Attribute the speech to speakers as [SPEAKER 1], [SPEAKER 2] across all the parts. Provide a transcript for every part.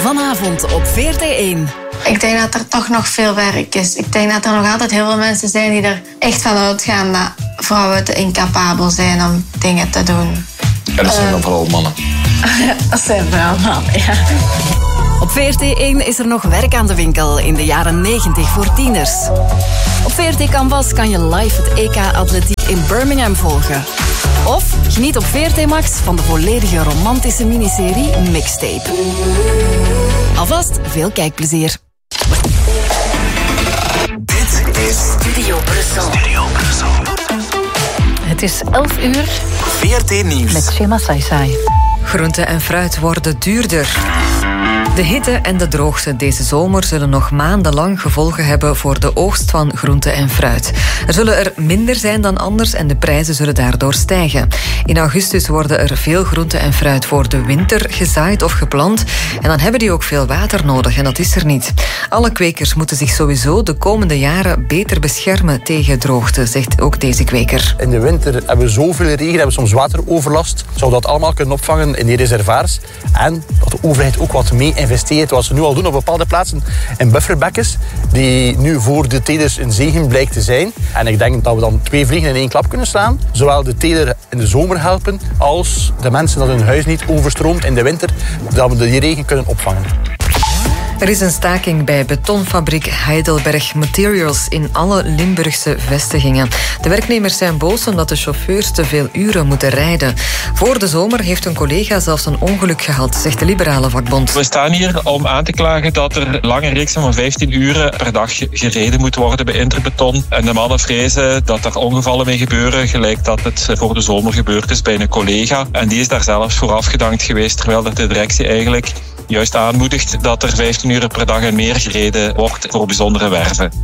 [SPEAKER 1] Vanavond op VRT1.
[SPEAKER 2] Ik denk dat er toch nog veel werk is. Ik denk dat er nog altijd heel veel mensen zijn die er echt van uitgaan dat vrouwen te incapabel zijn om dingen te doen.
[SPEAKER 3] En dat zijn dan vooral mannen.
[SPEAKER 2] Dat zijn vooral mannen, ja.
[SPEAKER 1] Op VRT1 is er nog werk aan de winkel in de jaren 90 voor tieners. Op VRT Canvas kan je live het EK Atletiek in Birmingham volgen. Of geniet op VRT Max van de volledige romantische miniserie Mixtape. Alvast veel kijkplezier.
[SPEAKER 4] Dit is
[SPEAKER 1] Studio Brussel.
[SPEAKER 5] Het is 11 uur.
[SPEAKER 4] VRT Nieuws.
[SPEAKER 5] Met Shema Saisai.
[SPEAKER 6] Groente en fruit worden duurder. De hitte en de droogte deze zomer zullen nog maandenlang gevolgen hebben voor de oogst van groente en fruit. Er zullen er minder zijn dan anders en de prijzen zullen daardoor stijgen. In augustus worden er veel groente en fruit voor de winter gezaaid of geplant en dan hebben die ook veel water nodig en dat is er niet. Alle kwekers moeten zich sowieso de komende jaren beter beschermen tegen droogte, zegt ook deze kweker.
[SPEAKER 7] In de winter hebben we zoveel regen, hebben we soms wateroverlast. Zou dat allemaal kunnen opvangen in die reservoirs en dat de overheid ook wat mee investeert, wat ze nu al doen op bepaalde plaatsen in bufferbekkens, die nu voor de telers een zegen blijkt te zijn. En ik denk dat we dan 2 vliegen in 1 klap kunnen slaan. Zowel de teler in de zomer helpen, als de mensen dat hun huis niet overstroomt in de winter, dat we die regen kunnen opvangen.
[SPEAKER 6] Er is een staking bij betonfabriek Heidelberg Materials in alle Limburgse vestigingen. De werknemers zijn boos omdat de chauffeurs te veel uren moeten rijden. Voor de zomer heeft een collega zelfs een ongeluk gehad, zegt de liberale vakbond.
[SPEAKER 8] We staan hier om aan te klagen dat er lange reeksen van 15 uren per dag gereden moet worden bij Interbeton. En de mannen vrezen dat er ongevallen mee gebeuren, gelijk dat het voor de zomer gebeurd is bij een collega. En die is daar zelfs voor afgedankt geweest, terwijl de directie eigenlijk juist aanmoedigt dat er 15 uur per dag en meer gereden wordt voor bijzondere werven.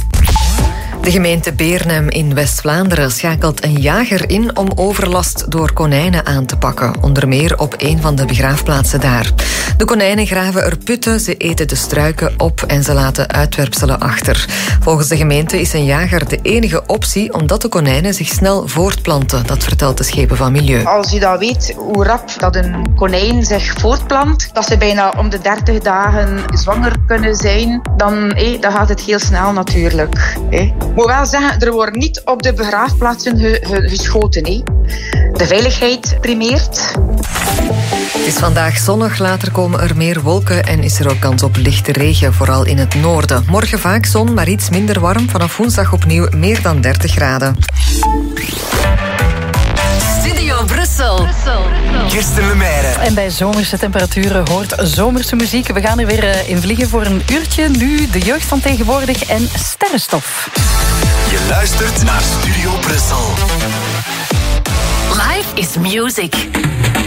[SPEAKER 6] De gemeente Beernem in West-Vlaanderen schakelt een jager in om overlast door konijnen aan te pakken. Onder meer op een van de begraafplaatsen daar. De konijnen graven er putten, ze eten de struiken op en ze laten uitwerpselen achter. Volgens de gemeente is een jager de enige optie omdat de konijnen zich snel voortplanten. Dat vertelt de Schepen van Milieu.
[SPEAKER 9] Als je dat weet, hoe rap dat een konijn zich voortplant, dat ze bijna om de 30 dagen zwanger kunnen zijn, dan gaat het heel snel natuurlijk. Ik moet wel zeggen, er wordt niet op de begraafplaatsen geschoten. De veiligheid primeert.
[SPEAKER 6] Het is vandaag zonnig, later komen er meer wolken en is er ook kans op lichte regen, vooral in het noorden. Morgen vaak zon, maar iets minder warm. Vanaf woensdag opnieuw meer dan 30 graden.
[SPEAKER 1] Studio Brussel.
[SPEAKER 4] Kirsten Lemaire.
[SPEAKER 5] En bij zomerse temperaturen hoort zomerse muziek. We gaan er weer in vliegen voor een uurtje. Nu de jeugd van tegenwoordig en sterrenstof.
[SPEAKER 4] Je luistert naar Studio Brussel.
[SPEAKER 1] Life is music.